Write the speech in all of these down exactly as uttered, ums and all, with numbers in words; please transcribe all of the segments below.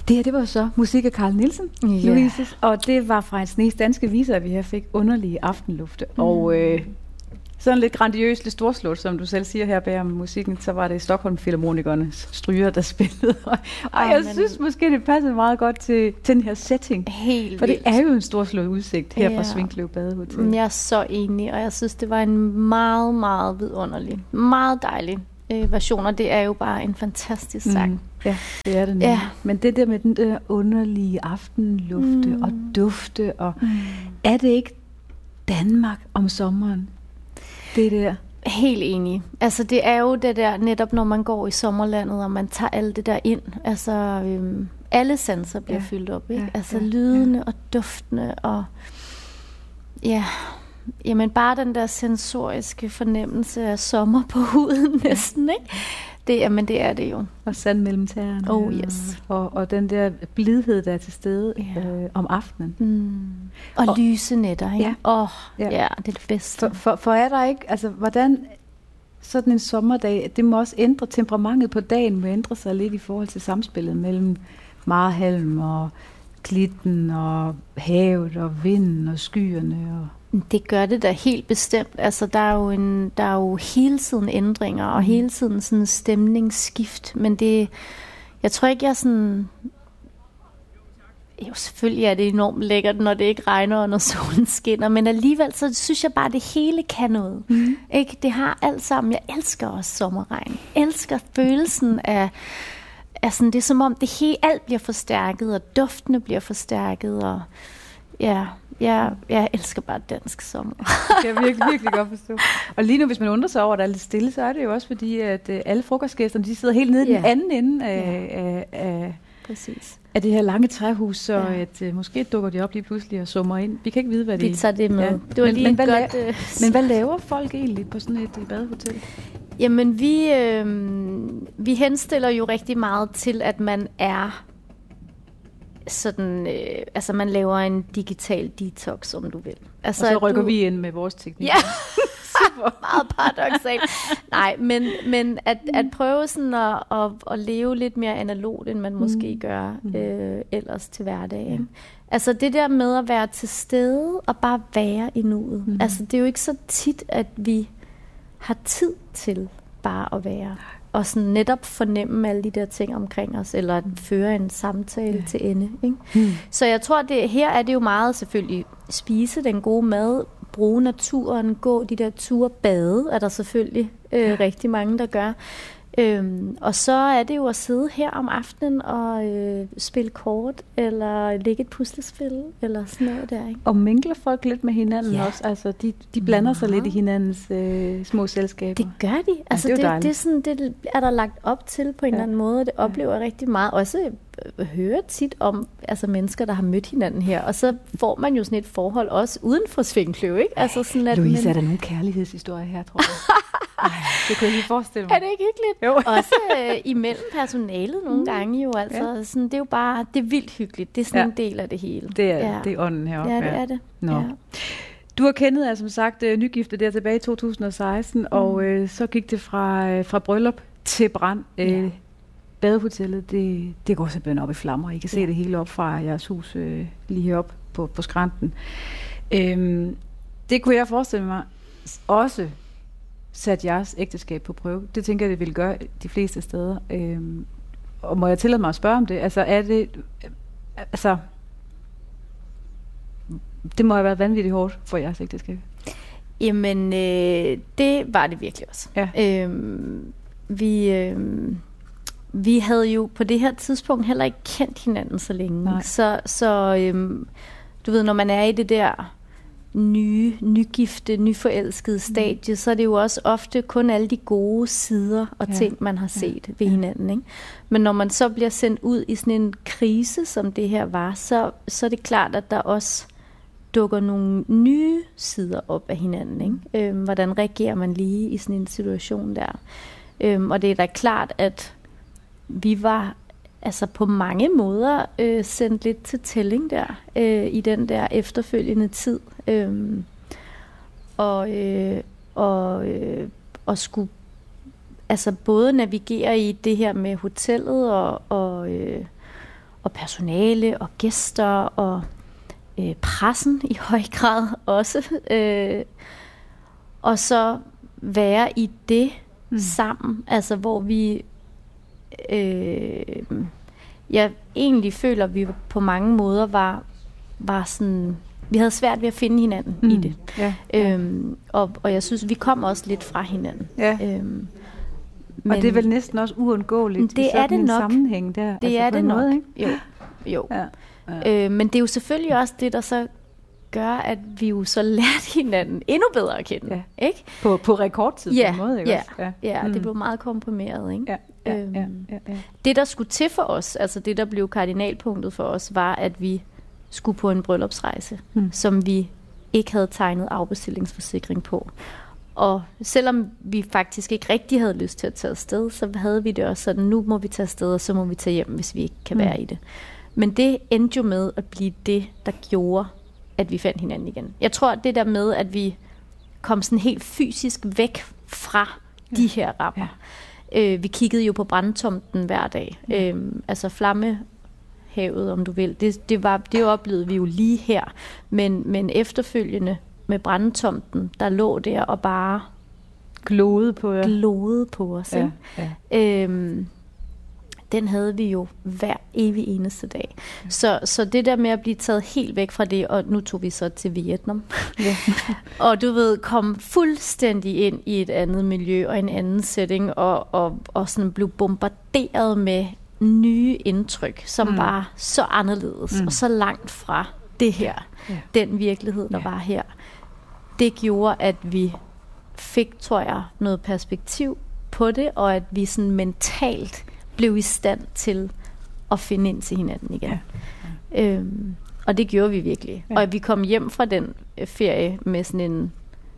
Det her, det var så musik af Carl Nielsen, Yeah. Louise, og det var fra en snes danske viser, at vi her fik underlige aftenlufte. Mm. Og øh, sådan lidt grandiøst, lidt storslået, som du selv siger her bag om musikken, så var det Stockholm Filharmonikernes stryger, der spillede. Og, og jeg men... synes måske, det passer meget godt til, til den her setting. Helt For vildt. det er jo en storslået udsigt her Ja. fra Svinkløv Badehotel. Jeg er så enig, og jeg synes, det var en meget, meget vidunderlig, meget dejlig øh, version, og det er jo bare en fantastisk sang. Mm. Ja, det er det nemlig. Ja. Men det der med den der underlige aftenlufte mm. og dufte, og mm. er det ikke Danmark om sommeren? Det der. Helt enig. Altså det er jo det der, netop når man går i sommerlandet, og man tager alt det der ind. Altså øhm, alle sanser bliver Ja. fyldt op, ikke? Ja, Altså ja, lydene og duftene og ja, jamen bare den der sensoriske fornemmelse af sommer på huden næsten, ikke? Det, jamen det er det jo. Og sand mellem tæerne. Oh, yes. Og, og den der blidhed, der er til stede Ja. øh, om aftenen. Mm. Og, og lyse nætter, ikke? Ja. Åh, oh, Ja. ja. ja, det er det bedste. For, for, for er der ikke, altså hvordan sådan en sommerdag, det må også ændre temperamentet på dagen, må ændre sig lidt i forhold til samspillet mellem Marhalm og klitten og havet og vinden og skyerne og Det gør det da helt bestemt. Altså, der er jo, en, der er jo hele tiden ændringer, og Mm. hele tiden sådan stemningsskift. Men det, jeg tror ikke, jeg er sådan... Jo, selvfølgelig er det enormt lækkert, når det ikke regner, og når solen skinner. Men alligevel, så synes jeg bare, at det hele kan noget. Mm. Ikke? Det har alt sammen. Jeg elsker også sommerregn. Jeg elsker følelsen af... af sådan, det er som om, det hele, alt bliver forstærket, og duftene bliver forstærket, og... Ja, jeg, jeg elsker bare dansk sommer. Det kan jeg virkelig, virkelig godt forstå. Og lige nu, hvis man undrer sig over, at der er lidt stille, så er det jo også fordi, at uh, alle frokostgæsterne, de sidder helt nede i Ja. den anden ende af, Ja. af, af, Præcis. af det her lange træhus, så Ja. at, uh, måske dukker de op lige pludselig og summer ind. Vi kan ikke vide, hvad de... Vi tager det med. Ja. Det var Men- lige men et hvad godt... la- øh, Men hvad laver folk egentlig på sådan et uh, badehotel? Jamen, vi, øh, vi henstiller jo rigtig meget til, at man er sådan... Øh, altså, man laver en digital detox, om du vil. Altså, Og så at rykker du, vi ind med vores teknik. Ja, meget paradoksalt. Nej, men, men at, at prøve sådan at, at, at leve lidt mere analogt, end man måske Mm. gør Mm. øh, ellers til hverdag. Ja. Ikke? Altså det der med at være til stede og bare være i nuet. Mm. Altså det er jo ikke så tit, at vi har tid til bare at være. Og sådan netop fornemme alle de der ting omkring os, eller at føre en samtale Ja. til ende. Ikke? Mm. Så jeg tror, det her er det jo meget selvfølgelig spise den gode mad, bruge naturen, gå de der ture, bade, er der selvfølgelig øh, Ja. rigtig mange, der gør. Øhm, og så er det jo at sidde her om aftenen og øh, spille kort, eller lægge et puslespil, eller sådan noget der, ikke? Og mingler folk lidt med hinanden Ja. også? Altså, de, de blander sig Meget. lidt i hinandens øh, små selskaber. Det gør de. Altså, det er jo det, dejligt. det, er sådan, det er der lagt op til på en Ja. eller anden måde, og det oplever jeg rigtig meget. Også øh, hører tit om altså, mennesker, der har mødt hinanden her, og så får man jo sådan et forhold også uden for Svinkløv, ikke? Altså, sådan, at Louise, man- er der nogle kærlighedshistorier her, tror jeg? Ej, det kunne jeg lige forestille mig. Er det ikke hyggeligt? Jo. Også øh, imellem personalet nogle gange jo, altså. Ja. Sådan, det er jo bare, det er vildt hyggeligt. Det er sådan Ja. en del af det hele. Det er, ja. det er ånden heroppe. Ja, det er det. Nå. Ja. Du har kendet, altså, som sagt, øh, nygifte der tilbage i to tusind og seksten, mm. og øh, så gik det fra, øh, fra bryllup til brand. Øh, Ja. Badehotellet, det, det går simpelthen op i flammer. I kan se Ja. det hele op fra jeres hus øh, lige heroppe på, på skrænten. Øhm, det kunne jeg forestille mig også satte jeres ægteskab på prøve. Det tænker jeg, det ville gøre de fleste steder. Øhm, og må jeg tillade mig at spørge om det? Altså, er det... Altså... Det må have været vanvittigt hårdt for jeres ægteskab. Jamen, øh, det var det virkelig også. Ja. Øhm, vi, øh, vi havde jo på det her tidspunkt heller ikke kendt hinanden så længe. Nej. Så, så øh, du ved, når man er i det der nye, nygifte, nyforelskede stadie, mm. så er det jo også ofte kun alle de gode sider og Ja. ting, man har set Ja. ved hinanden. Ikke? Men når man så bliver sendt ud i sådan en krise, som det her var, så, så er det klart, at der også dukker nogle nye sider op af hinanden. Ikke? Øhm, hvordan reagerer man lige i sådan en situation der? Øhm, og det er da klart, at vi var altså på mange måder øh, sendt lidt til tælling der, øh, i den der efterfølgende tid. Øhm, og, øh, og, øh, og skulle altså både navigere i det her med hotellet og, og, øh, og personale og gæster og øh, pressen i høj grad også. Øh, og så være i det mm. sammen, altså hvor vi øh, jeg egentlig føler, at vi på mange måder var, var sådan, vi havde svært ved at finde hinanden mm. i det. Ja, ja. Øhm, og, og jeg synes, vi kom også lidt fra hinanden. Ja. Øhm, Men og det er vel næsten også uundgåeligt det i sådan er det en nok. sammenhæng der. Det altså er på det en nok. måde, ikke? Jo. jo. Ja. Ja. Øh, men det er jo selvfølgelig også det, der så gør, at vi jo så lærte hinanden endnu bedre at kende. Ja. Ikke? På, på rekordtid ja. på en måde, ikke ja. også? Ja, ja mm. det blev meget komprimeret. Ikke? Ja. Ja. Øhm, Ja. Ja. Ja. Det, der skulle til for os, altså det, der blev kardinalpunktet for os, var, at vi skulle på en bryllupsrejse, mm. som vi ikke havde tegnet afbestillingsforsikring på. Og selvom vi faktisk ikke rigtig havde lyst til at tage afsted, så havde vi det også sådan, nu må vi tage afsted, og så må vi tage hjem, hvis vi ikke kan mm. være i det. Men det endte jo med at blive det, der gjorde, at vi fandt hinanden igen. Jeg tror, det der med, at vi kom sådan helt fysisk væk fra ja. de her rammer. Ja. Øh, vi kiggede jo på brandtomten hver dag. Ja. Øh, altså flammehavet, om du vil. Det, det, var, det oplevede vi jo lige her. Men, men efterfølgende med brandtomten, der lå der og bare glodede på, ja. glodede på os. Ja. Ja. Øhm, den havde vi jo hver evig eneste dag. Ja. Så, så det der med at blive taget helt væk fra det, og nu tog vi så til Vietnam, ja. og du ved, kom fuldstændig ind i et andet miljø og en anden setting, og, og, og sådan blev bombarderet med nye indtryk, som mm. var så anderledes, mm. og så langt fra det her, ja. den virkelighed, der ja. var her. Det gjorde, at vi fik, tror jeg, noget perspektiv på det, og at vi sådan mentalt blev i stand til at finde ind til hinanden igen. Ja. Ja. Øhm, og det gjorde vi virkelig. Ja. Og vi kom hjem fra den ferie med sådan en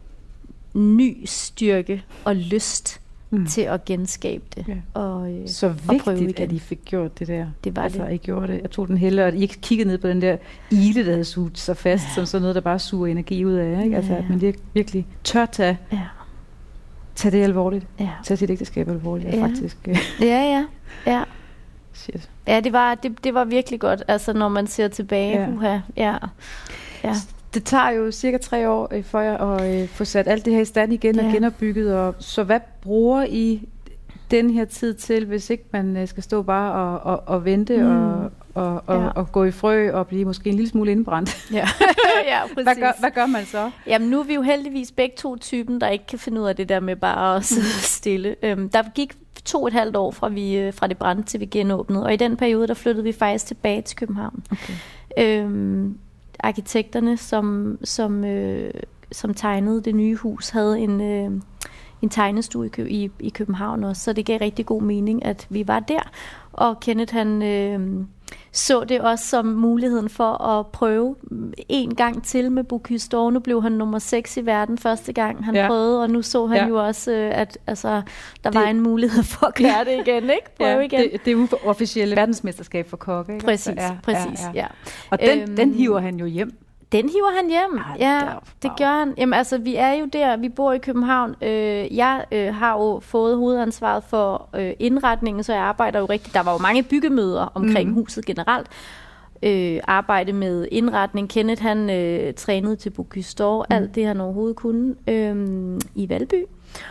ny styrke og lyst mm. til at genskabe det. Ja. Og, øh, så vigtigt, at I fik gjort det der. Det var altså, det. I gjorde det. Jeg tog den hellere, og I kiggede ned på den der ile, der havde suget sig fast, ja. som sådan noget, der bare suger energi ud af. Ikke? Altså, ja. at man virkelig tør tage, ja. tage det alvorligt. Ja. Tage sit ægteskab alvorligt, ja. faktisk. ja, ja. ja. Shit. Ja, det var, det, det var virkelig godt, altså når man ser tilbage. Ja. Uha. Ja. Ja. Det tager jo cirka tre år øh, for jer at øh, få sat alt det her i stand igen ja. og genopbygget. Og, så hvad bruger I den her tid til, hvis ikke man øh, skal stå bare og, og, og vente mm. og, og, og, ja. og gå i frø og blive måske en lille smule indbrændt? Ja, ja præcis. Hvad gør, hvad gør man så? Jamen nu er vi jo heldigvis begge to typen, der ikke kan finde ud af det der med bare at sidde stille. Øhm, der gik to og et halvt år fra, vi, fra det brændte til vi genåbnede, og i den periode, der flyttede vi faktisk tilbage til København. Okay. Øhm, arkitekterne, som, som, øh, som tegnede det nye hus, havde en, øh, en tegnestue i, Kø- i, i København også, så det gav rigtig god mening, at vi var der. Og Kenneth, han øh, så det også som muligheden for at prøve en gang til med Bocuse d'Or. Nu blev han nummer seks i verden første gang, han ja. prøvede, og nu så han ja. jo også, at altså, der det, var en mulighed for at klare det igen, ikke? Prøve ja, igen. Det, det er uofficielle verdensmesterskab for kokke, ikke? Præcis, ja, præcis, ja. ja. Og den, øhm, den hiver han jo hjem. Den hiver han hjem, Ej, ja, der, det gør han. Jamen altså, vi er jo der, vi bor i København. Øh, jeg øh, har jo fået hovedansvaret for øh, indretningen, så jeg arbejder jo rigtig. Der var jo mange byggemøder omkring mm. huset generelt. Øh, arbejde med indretning. Kenneth, han øh, trænede til Bocuse d'Or, mm. alt det han overhovedet kunne, øh, i Valby.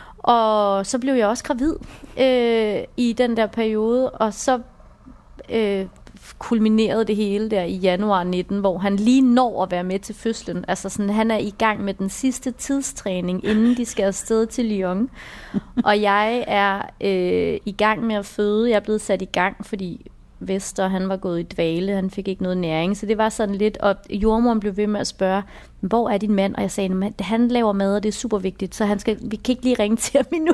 Og så blev jeg også gravid øh, i den der periode, og så øh, kulminerede det hele der i januar nitten, hvor han lige når at være med til fødslen. Altså sådan, han er i gang med den sidste tidstræning, inden de skal afsted til Lyon. Og jeg er øh, i gang med at føde. Jeg er blevet sat i gang, fordi Vester, han var gået i dvale, han fik ikke noget næring, så det var sådan lidt, og jordmoren blev ved med at spørge, hvor er din mand? Og jeg sagde, han laver mad, og det er super vigtigt, så han skal, vi kan ikke lige ringe til ham endnu.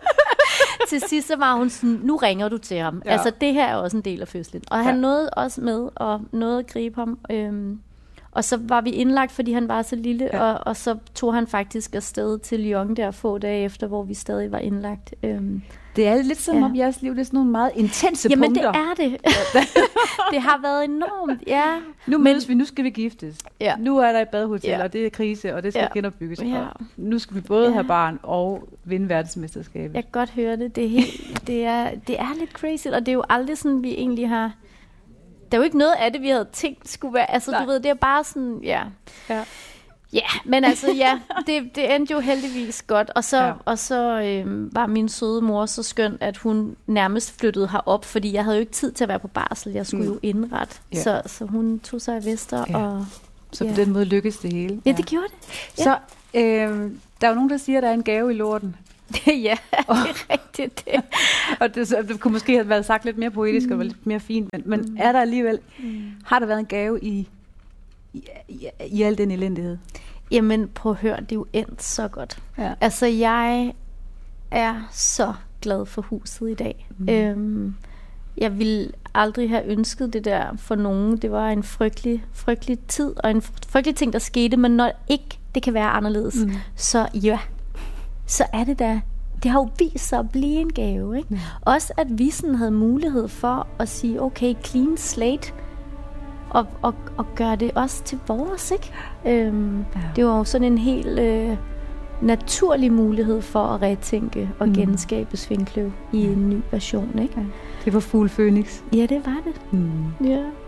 Til sidst så var hun sådan, nu ringer du til ham. Ja. Altså det her er også en del af fødslen. Og ja. han nåede også med, og nåede at gribe ham. Øhm, og så var vi indlagt, fordi han var så lille, ja. og, og så tog han faktisk afsted til Lyon der få dage efter, hvor vi stadig var indlagt. Øhm, det er lidt som ja. om jeres liv, det er sådan nogle meget intense Jamen, punkter. Jamen det er det. Det har været enormt, ja. Nu mødes vi, nu skal vi giftes. Ja. Nu er der et badehotel, ja. og det er krise, og det skal ja. genopbygges. Ja. Nu skal vi både ja. have barn og vinde verdensmesterskabet. Jeg kan godt høre det. Det er, helt, det, er, det er lidt crazy, og det er jo aldrig sådan, vi egentlig har der er jo ikke noget af det, vi havde tænkt skulle være, altså Nej. du ved, det er bare sådan, ja. Ja. Ja, men altså ja, det, det endte jo heldigvis godt, og så, Ja. og så øh, var min søde mor så skøn, at hun nærmest flyttede herop, fordi jeg havde jo ikke tid til at være på barsel, jeg skulle mm. jo indrette, Ja. så, så hun tog sig af Vester, Ja. og Så på ja. den måde lykkedes det hele. Ja, det gjorde det. Ja. Så øh, der er jo nogen, der siger, at der er en gave i lorten. Ja, det er rigtigt det. Og det, så, det kunne måske have været sagt lidt mere poetisk, mm. og lidt mere fint, men, men mm. er der alligevel, mm. har der været en gave i, i, i, i al den elendighed? Jamen, prøv at høre, det er jo endt så godt. Ja. Altså, jeg er så glad for huset i dag. Mm. Øhm, jeg ville aldrig have ønsket det der for nogen. Det var en frygtelig, frygtelig tid, og en frygtelig ting, der skete, men når ikke det kan være anderledes, mm. så ja, så er det da, det har jo vist sig at blive en gave, ikke? Mm. Også at vi sådan havde mulighed for at sige, okay, clean slate, og, og, og gøre det også til vores, ikke? Øhm, ja. Det var jo sådan en helt øh, naturlig mulighed for at retænke og mm. genskabe Svinkløv i en ny version, ikke? Ja. Det var Fugl Phoenix. Ja, det var det. Mm. Ja.